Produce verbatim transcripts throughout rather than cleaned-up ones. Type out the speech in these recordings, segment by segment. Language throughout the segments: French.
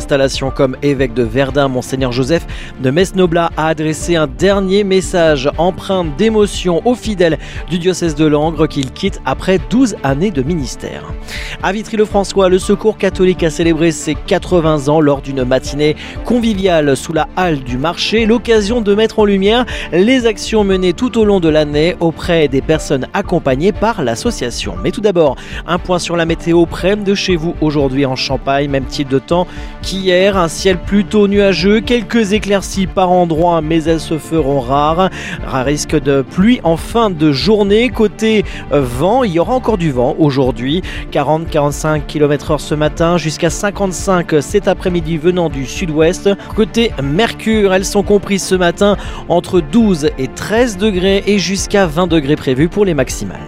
installation comme évêque de Verdun, Monseigneur Joseph de Metz-Noblat a adressé un dernier message empreint d'émotion aux fidèles du diocèse de Langres qu'il quitte après douze années de ministère. À Vitry-le-François, le Secours catholique a célébré ses quatre-vingts ans lors d'une matinée conviviale sous la halle du marché, l'occasion de mettre en lumière les actions menées tout au long de l'année auprès des personnes accompagnées par l'association. Mais tout d'abord, un point sur la météo près de chez vous aujourd'hui en Champagne, même type de temps qu'hier, un ciel plutôt nuageux, quelques éclaircies par endroits mais elles se feront rares, un risque de pluie en fin de journée. Côté vent, il y aura encore du vent aujourd'hui, quarante à quarante-cinq kilomètres heure ce matin jusqu'à cinquante-cinq cet après-midi venant du sud-ouest. Côté mercure, elles sont comprises ce matin entre douze et treize degrés et jusqu'à vingt degrés prévus pour les maximales.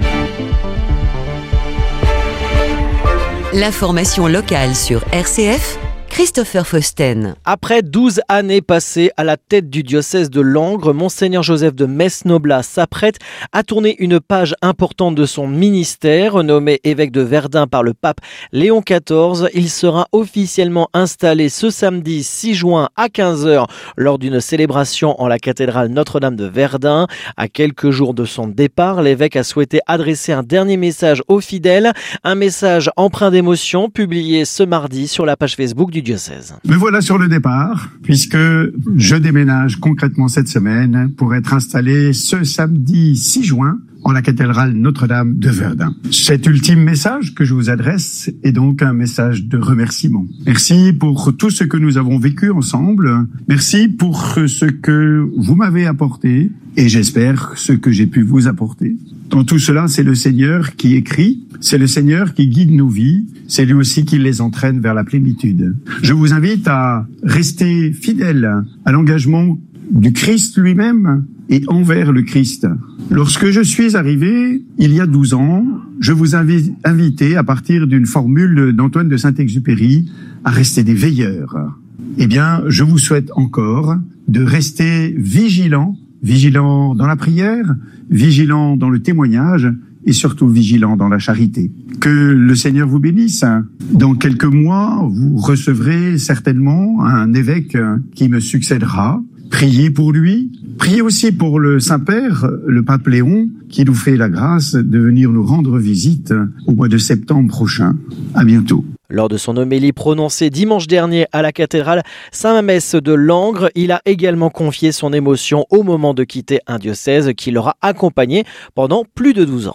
L'information locale sur R C F, Christopher Fausten. Après douze années passées à la tête du diocèse de Langres, Monseigneur Joseph de Metz-Noblat s'apprête à tourner une page importante de son ministère. Nommé évêque de Verdun par le pape Léon quatorze, il sera officiellement installé ce samedi six juin à quinze heures lors d'une célébration en la cathédrale Notre-Dame de Verdun. À quelques jours de son départ, l'évêque a souhaité adresser un dernier message aux fidèles, un message empreint d'émotion publié ce mardi sur la page Facebook du diocèse. Me voilà sur le départ, puisque je déménage concrètement cette semaine pour être installé ce samedi six juin en la cathédrale Notre-Dame de Verdun. Cet ultime message que je vous adresse est donc un message de remerciement. Merci pour tout ce que nous avons vécu ensemble. Merci pour ce que vous m'avez apporté et j'espère ce que j'ai pu vous apporter. Dans tout cela, c'est le Seigneur qui écrit, c'est le Seigneur qui guide nos vies, c'est lui aussi qui les entraîne vers la plénitude. Je vous invite à rester fidèle à l'engagement du Christ lui-même et envers le Christ. Lorsque je suis arrivé, il y a douze ans, je vous invite invité à partir d'une formule d'Antoine de Saint-Exupéry à rester des veilleurs. Eh bien, je vous souhaite encore de rester vigilants, vigilants dans la prière, vigilants dans le témoignage et surtout vigilants dans la charité. Que le Seigneur vous bénisse. Dans quelques mois, vous recevrez certainement un évêque qui me succédera. Priez pour lui. Priez aussi pour le Saint-Père, le pape Léon, qui nous fait la grâce de venir nous rendre visite au mois de septembre prochain. À bientôt. Lors de son homélie prononcée dimanche dernier à la cathédrale Saint-Mamès de Langres, il a également confié son émotion au moment de quitter un diocèse qui l'aura accompagné pendant plus de douze ans.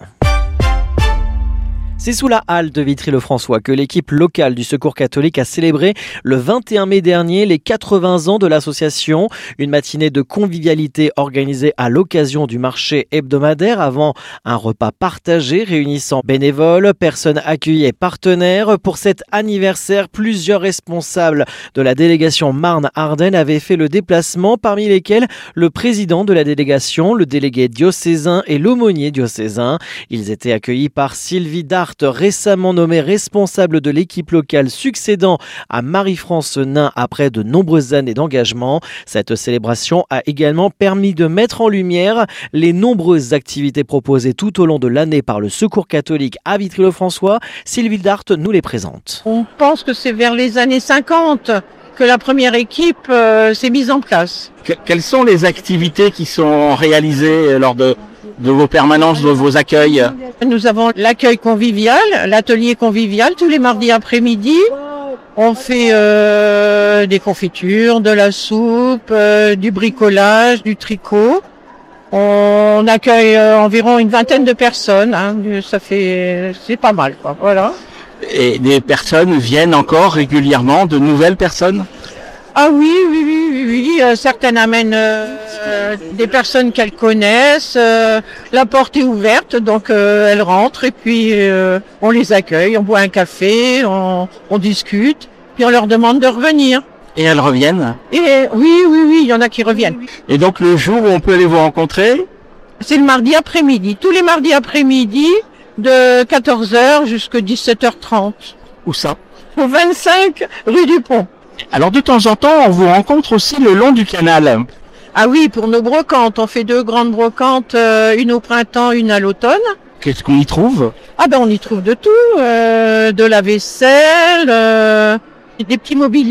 C'est sous la halle de Vitry-le-François que l'équipe locale du Secours catholique a célébré le vingt et un mai dernier les quatre-vingts ans de l'association. Une matinée de convivialité organisée à l'occasion du marché hebdomadaire avant un repas partagé réunissant bénévoles, personnes accueillies et partenaires. Pour cet anniversaire, plusieurs responsables de la délégation Marne-Ardenne avaient fait le déplacement, parmi lesquels le président de la délégation, le délégué diocésain et l'aumônier diocésain. Ils étaient accueillis par Sylvie Dart, récemment nommée responsable de l'équipe locale succédant à Marie-France Nain après de nombreuses années d'engagement. Cette célébration a également permis de mettre en lumière les nombreuses activités proposées tout au long de l'année par le Secours catholique à Vitry-le-François. Sylvie Dart nous les présente. On pense que c'est vers les années cinquante que la première équipe euh, s'est mise en place. Que, quelles sont les activités qui sont réalisées lors de de vos permanences, de vos accueils? Nous avons l'accueil convivial, l'atelier convivial tous les mardis après-midi. On fait euh, des confitures, de la soupe, euh, du bricolage, du tricot. On accueille euh, environ une vingtaine de personnes. Hein. Ça fait, c'est pas mal, quoi. Voilà. Et des personnes viennent encore régulièrement, de nouvelles personnes? Ah oui, oui, oui, oui, oui. Euh, certaines amènent euh, des personnes qu'elles connaissent. Euh, la porte est ouverte, donc euh, elles rentrent et puis euh, on les accueille, on boit un café, on, on discute, puis on leur demande de revenir. Et elles reviennent? Et oui, oui, oui, il y en a qui reviennent. Et donc le jour où on peut aller vous rencontrer? C'est le mardi après-midi. Tous les mardis après-midi, de quatorze heures jusqu'à dix-sept heures trente. Où ça? Au vingt-cinq rue du Pont. Alors de temps en temps, on vous rencontre aussi le long du canal. Ah oui, pour nos brocantes. On fait deux grandes brocantes, euh, une au printemps, une à l'automne. Qu'est-ce qu'on y trouve? Ah ben on y trouve de tout, euh, de la vaisselle, euh, des petits mobiliers.